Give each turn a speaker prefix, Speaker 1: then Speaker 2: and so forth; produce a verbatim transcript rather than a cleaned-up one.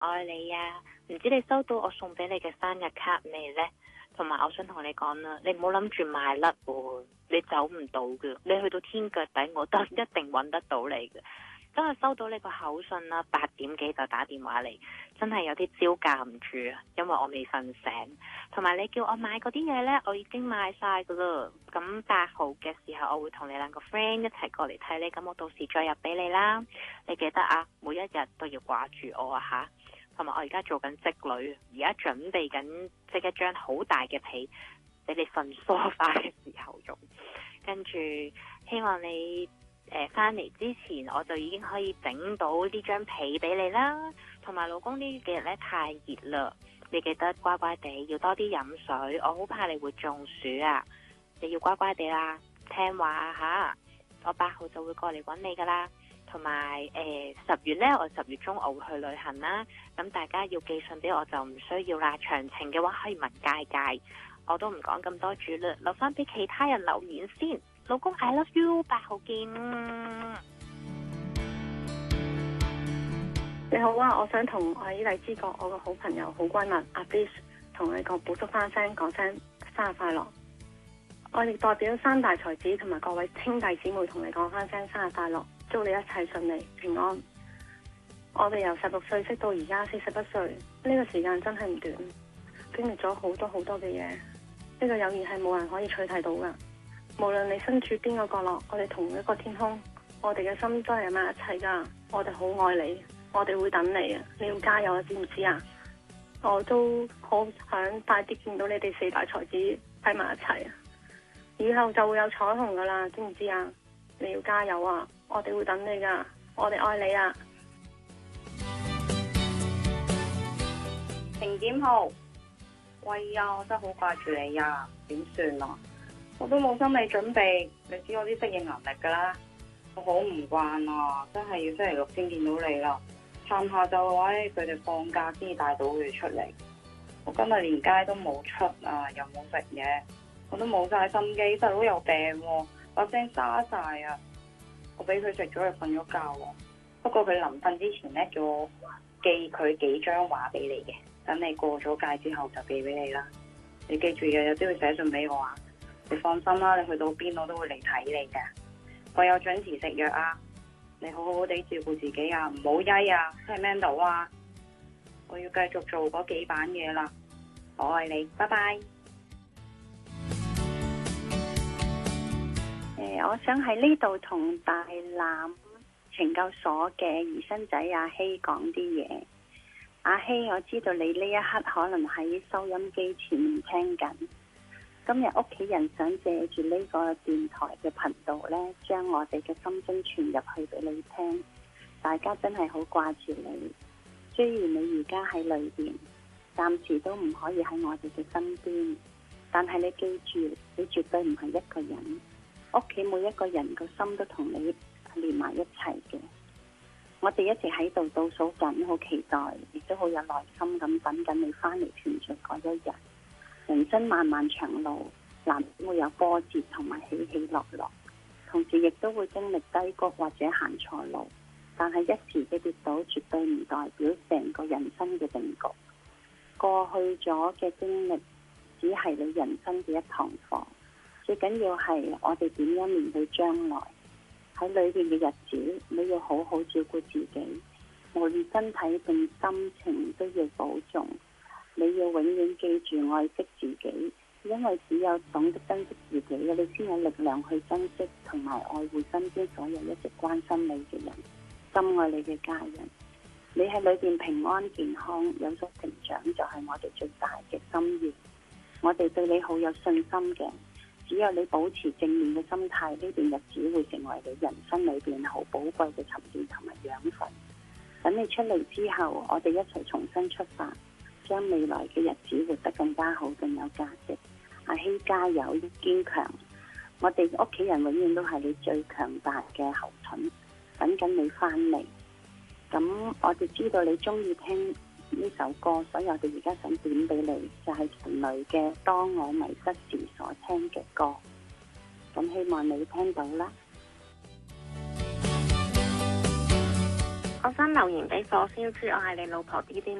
Speaker 1: 愛你啊！唔知你收到我送俾你嘅生日卡未呢？同埋我想同你講啦，你唔好諗住賣甩喎，你走唔到嘅，你去到天腳底我都一定揾得到你嘅。真係收到你個口信啦，八點幾就打電話嚟，真係有啲招架唔住啊，因為我未瞓醒。同埋你叫我買嗰啲嘢呢，我已經買晒噶啦。咁八號嘅時候，我會同你兩個 friend 一齊過嚟睇你，咁我到時再入俾你啦。你記得啊，每一日都要掛住我啊吓。同埋我而家做緊織女，而家準備緊織一張好大嘅被俾你瞓梳化嘅時候用。跟住希望你誒翻嚟之前，我就已經可以整到呢張被俾你啦。同埋老公呢幾日咧太熱啦，你記得乖乖地要多啲飲水，我好怕你會中暑啊！你要乖乖地啦，聽話啊吓！我八號就會過嚟揾你噶啦。同埋誒十月呢，我十月中我會去旅行啦。咁大家要寄信俾我就唔需要啦。詳情嘅話可以問佳佳，我都唔講咁多住啦，留翻俾其他人留言先。老公 I love you， 八號見。
Speaker 2: 你好啊，我想同我喺荔枝角我個好朋友好閨蜜阿 Bliss 同你講補祝翻聲，講聲生日快樂。我哋代表三大才子同埋各位兄弟姊妹同你講翻聲生日快樂，祝你一切順利平安。我哋由十六歲識到而家四十一歲，呢個時間真係唔短，經歷咗好多好多嘅嘢。呢個友誼係冇人可以取替到噶。無論你身處邊個角落，我哋同一個天空，我哋嘅心都係喺埋一齊噶。我哋好愛你，我哋會等你啊！你要加油啊，知唔知啊？我都好想快啲見到你哋四大才子喺埋一齊啊！以後就會有彩虹噶啦，知唔知啊？你要加油啊！我哋會等你噶，我哋愛你啊！
Speaker 3: 零點號，喂呀，我真係好掛住你呀，點算啊？我都冇心理準備，你知我啲適應能力噶啦，我好唔慣啊，真係要星期六先見到你啦。探下就話佢哋放假先至帶到佢出嚟，我今日連街都冇出啊，又冇食嘢，我都冇晒心機。細佬有病喎，把聲沙晒啊！我俾佢食咗，佢瞓咗覺喎。不過佢臨瞓之前咧，叫我寄佢幾張畫俾你嘅，等你過咗界之後就寄俾你啦。你記住日日都要寫信俾我啊！你放心啦，你去到邊我都會嚟睇你噶。我有準時食藥啊！你好好地照顧自己啊，唔好曳啊，聽唔聽到啊？我要繼續做嗰幾版嘢啦，我愛你，拜拜。
Speaker 4: 誒，我想喺呢度同大欖懲教所嘅兒孫仔阿希講啲嘢。阿希，我知道你呢一刻可能喺收音機前面聽緊。今日屋企人想借住呢個電台嘅頻道呢，將我哋嘅心聲傳入去俾你聽。大家真係好掛住你，雖然你而家喺裏邊，暫時都唔可以喺我哋嘅身邊，但係你記住，你絕對唔係一個人。屋企每一個人個心都同你連埋一齊嘅。我哋一直喺度倒數緊，好期待，亦都好有耐心咁等緊你翻嚟團聚嗰一日。人生漫漫長路，難免會有波折同埋起起落落，同時亦都會經歷低谷或者行錯路。但係一時嘅跌倒，絕對唔代表成個人生嘅定局。過去咗嘅經歷，只係你人生嘅一堂課。最緊要係我哋點樣面對將來。喺裏邊嘅日子，你要好好照顧自己，無論身體定心情都要保重。你要永遠記住愛惜自己，因為只有懂得珍惜自己嘅，你先有力量去珍惜同埋愛護身邊所有一直關心你嘅人，深愛你嘅家人。你喺裏邊平安健康有所成長，就係我哋最大嘅心願。我哋對你好有信心嘅，只有你保持正面嘅心態，呢段日子會成為你人生裏邊好寶貴嘅沉澱同埋養分。等你出嚟之後，我哋一齊重新出發，將未來嘅日子活得更加好，更有價值。阿希加油，堅強！我哋屋企人永遠都係你最強大嘅後盾，等緊你翻嚟。咁我哋知道你中意聽呢首歌，所以我哋而家想點俾你，就係陳蕾嘅《當我迷失時所聽嘅歌》。咁希望你聽到啦。
Speaker 2: 我想留言俾火燒豬，我係你老婆 D D。